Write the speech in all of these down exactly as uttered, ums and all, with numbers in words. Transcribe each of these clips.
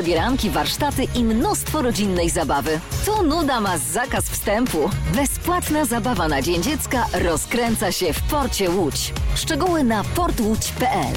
Bieranki, warsztaty i mnóstwo rodzinnej zabawy. Tu nuda ma zakaz wstępu. Bezpłatna zabawa na Dzień Dziecka rozkręca się w Porcie Łódź. Szczegóły na port łódź kropka pe el.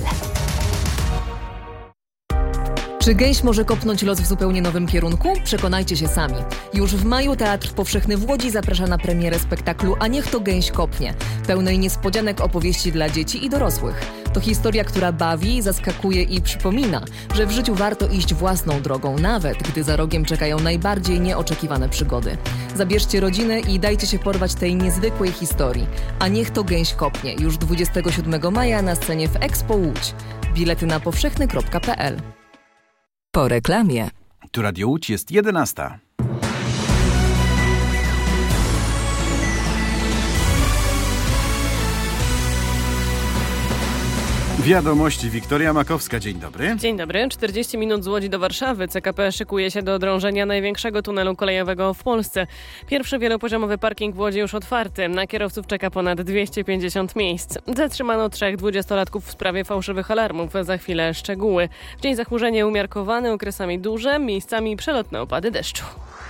Czy gęś może kopnąć los w zupełnie nowym kierunku? Przekonajcie się sami. Już w maju Teatr Powszechny w Łodzi zaprasza na premierę spektaklu A niech to gęś kopnie, pełnej niespodzianek opowieści dla dzieci i dorosłych. To historia, która bawi, zaskakuje i przypomina, że w życiu warto iść własną drogą, nawet gdy za rogiem czekają najbardziej nieoczekiwane przygody. Zabierzcie rodzinę i dajcie się porwać tej niezwykłej historii. A niech to gęś kopnie, już dwudziestego siódmego maja na scenie w Expo Łódź. Bilety na powszechny kropka pe el. Po reklamie. Tu Radio Łódź, jest jedenasta. Wiadomości. Wiktoria Makowska, dzień dobry. Dzień dobry. czterdzieści minut z Łodzi do Warszawy. C K P szykuje się do drążenia największego tunelu kolejowego w Polsce. Pierwszy wielopoziomowy parking w Łodzi już otwarty. Na kierowców czeka ponad dwieście pięćdziesiąt miejsc. Zatrzymano trzech dwudziestolatków w sprawie fałszywych alarmów. Za chwilę szczegóły. W dzień zachmurzenie umiarkowane, okresami duże, miejscami przelotne opady deszczu.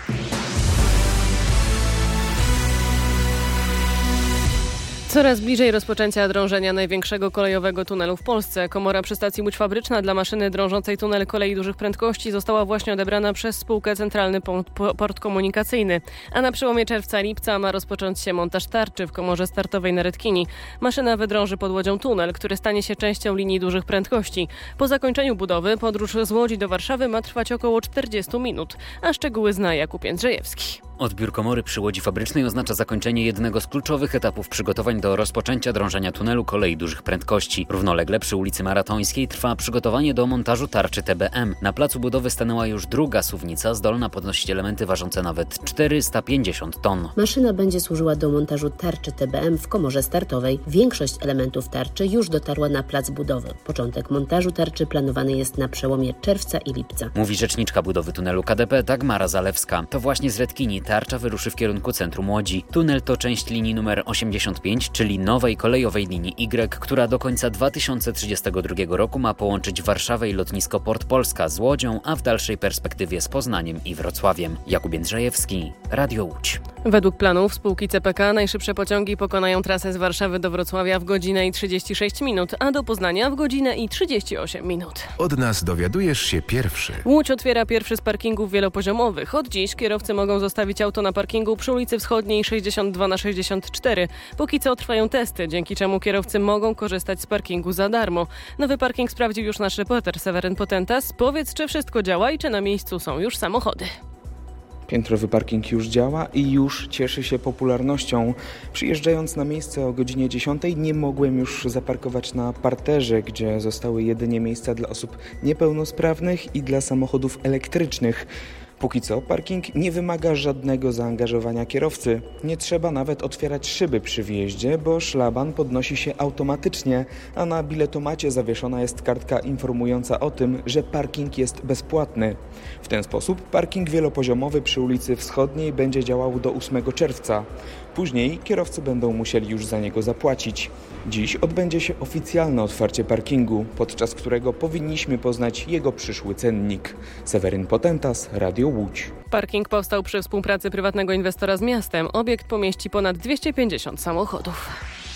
Coraz bliżej rozpoczęcia drążenia największego kolejowego tunelu w Polsce. Komora przy stacji Łódź Fabryczna dla maszyny drążącej tunel kolei dużych prędkości została właśnie odebrana przez spółkę Centralny Port Komunikacyjny. A na przełomie czerwca-lipca ma rozpocząć się montaż tarczy w komorze startowej na Redkini. Maszyna wydrąży pod Łodzią tunel, który stanie się częścią linii dużych prędkości. Po zakończeniu budowy podróż z Łodzi do Warszawy ma trwać około czterdzieści minut. A szczegóły zna Jakub Jędrzejewski. Odbiór komory przy Łodzi Fabrycznej oznacza zakończenie jednego z kluczowych etapów przygotowań do rozpoczęcia drążenia tunelu kolei dużych prędkości. Równolegle przy ulicy Maratońskiej trwa przygotowanie do montażu tarczy T B M. Na placu budowy stanęła już druga suwnica, zdolna podnosić elementy ważące nawet czterysta pięćdziesiąt ton. Maszyna będzie służyła do montażu tarczy T B M w komorze startowej. Większość elementów tarczy już dotarła na plac budowy. Początek montażu tarczy planowany jest na przełomie czerwca i lipca. Mówi rzeczniczka budowy tunelu K D P Dagmara Zalewska. To właśnie z Redkini tarcza wyruszy w kierunku centrum Łodzi. Tunel to część linii numer osiemdziesiąt pięć, czyli nowej kolejowej linii Y, która do końca dwa tysiące trzydziestego drugiego roku ma połączyć Warszawę i lotnisko Port Polska z Łodzią, a w dalszej perspektywie z Poznaniem i Wrocławiem. Jakub Jędrzejewski, Radio Łódź. Według planów spółki C P K najszybsze pociągi pokonają trasę z Warszawy do Wrocławia w godzinę i trzydzieści sześć minut, a do Poznania w godzinę i trzydzieści osiem minut. Od nas dowiadujesz się pierwszy. Łódź otwiera pierwszy z parkingów wielopoziomowych. Od dziś kierowcy mogą zostawić auto na parkingu przy ulicy Wschodniej sześćdziesiąt dwa na sześćdziesiąt cztery. Póki co trwają testy, dzięki czemu kierowcy mogą korzystać z parkingu za darmo. Nowy parking sprawdził już nasz reporter Seweryn Potentas. Powiedz, czy wszystko działa i czy na miejscu są już samochody. Piętrowy parking już działa i już cieszy się popularnością. Przyjeżdżając na miejsce o godzinie dziesiątej nie mogłem już zaparkować na parterze, gdzie zostały jedynie miejsca dla osób niepełnosprawnych i dla samochodów elektrycznych. Póki co parking nie wymaga żadnego zaangażowania kierowcy. Nie trzeba nawet otwierać szyby przy wjeździe, bo szlaban podnosi się automatycznie, a na biletomacie zawieszona jest kartka informująca o tym, że parking jest bezpłatny. W ten sposób parking wielopoziomowy przy ulicy Wschodniej będzie działał do ósmego czerwca. Później kierowcy będą musieli już za niego zapłacić. Dziś odbędzie się oficjalne otwarcie parkingu, podczas którego powinniśmy poznać jego przyszły cennik. Seweryn Potentas, Radio Łódź. Parking powstał przy współpracy prywatnego inwestora z miastem. Obiekt pomieści ponad dwieście pięćdziesiąt samochodów.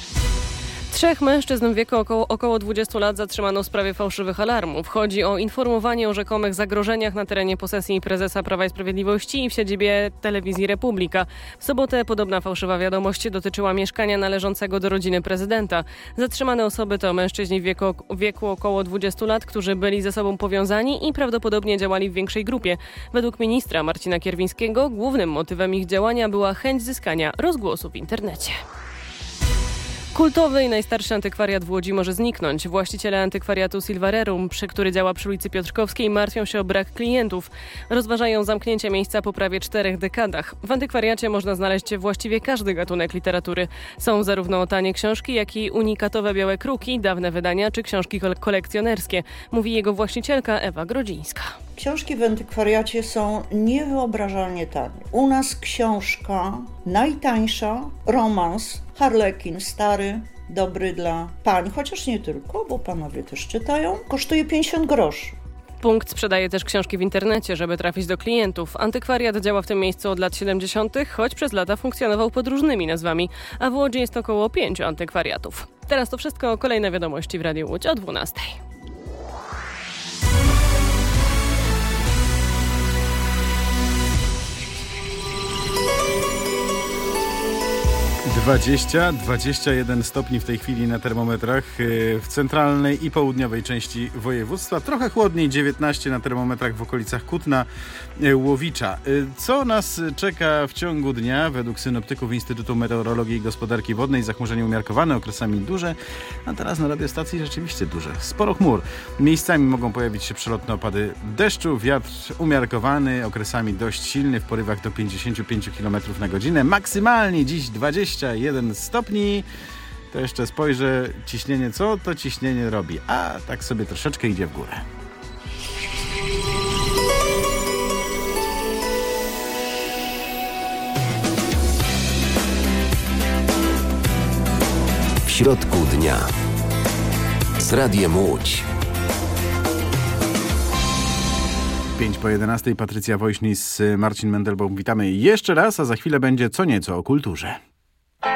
Trzech mężczyzn w wieku około, około dwudziestu lat zatrzymano w sprawie fałszywych alarmów. Chodzi o informowanie o rzekomych zagrożeniach na terenie posesji prezesa Prawa i Sprawiedliwości i w siedzibie telewizji Republika. W sobotę podobna fałszywa wiadomość dotyczyła mieszkania należącego do rodziny prezydenta. Zatrzymane osoby to mężczyźni w wieku, w wieku około dwudziestu lat, którzy byli ze sobą powiązani i prawdopodobnie działali w większej grupie. Według ministra Marcina Kierwińskiego głównym motywem ich działania była chęć zyskania rozgłosu w internecie. Kultowy i najstarszy antykwariat w Łodzi może zniknąć. Właściciele antykwariatu Silvarerum, przy który działa przy ulicy Piotrkowskiej, martwią się o brak klientów. Rozważają zamknięcie miejsca po prawie czterech dekadach. W antykwariacie można znaleźć właściwie każdy gatunek literatury. Są zarówno tanie książki, jak i unikatowe białe kruki, dawne wydania czy książki kolekcjonerskie, mówi jego właścicielka Ewa Grodzińska. Książki w antykwariacie są niewyobrażalnie tanie. U nas książka najtańsza, romans, Harlekin stary, dobry dla pań, chociaż nie tylko, bo panowie też czytają, kosztuje pięćdziesiąt groszy. Punkt sprzedaje też książki w internecie, żeby trafić do klientów. Antykwariat działa w tym miejscu od lat siedemdziesiątych, choć przez lata funkcjonował pod różnymi nazwami, a w Łodzi jest około pięciu antykwariatów. Teraz to wszystko, kolejne wiadomości w Radiu Łódź o dwunastej. dwadzieścia, dwadzieścia jeden stopni w tej chwili na termometrach w centralnej i południowej części województwa. Trochę chłodniej, dziewiętnaście na termometrach w okolicach Kutna, Łowicza. Co nas czeka w ciągu dnia? Według synoptyków Instytutu Meteorologii i Gospodarki Wodnej zachmurzenie umiarkowane, okresami duże, a teraz na radiostacji rzeczywiście duże. Sporo chmur. Miejscami mogą pojawić się przelotne opady deszczu, wiatr umiarkowany, okresami dość silny w porywach do pięćdziesiąt pięć kilometrów na godzinę. Maksymalnie dziś dwadzieścia jeden stopni. To jeszcze spojrzę, ciśnienie, co to ciśnienie robi? A tak sobie troszeczkę idzie w górę. W środku dnia z Radiem Łódź. pięć po jedenastej, Patrycja Woźnis, Marcin Mendelbaum. Witamy jeszcze raz, a za chwilę będzie co nieco o kulturze.